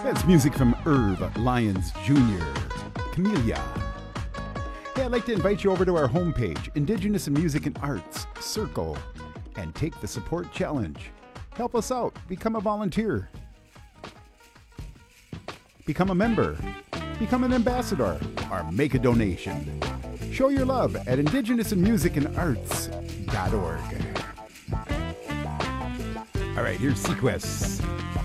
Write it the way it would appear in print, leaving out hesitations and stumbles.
That's music from Irv Lyons Jr., Camellia. Hey, I'd like to invite you over to our homepage, Indigenous in Music and Arts, Circle, and take the support challenge. Help us out. Become a volunteer. Become a member. Become an ambassador, or make a donation. Show your love at indigenousinmusicandarts.org. All right, here's Sequest.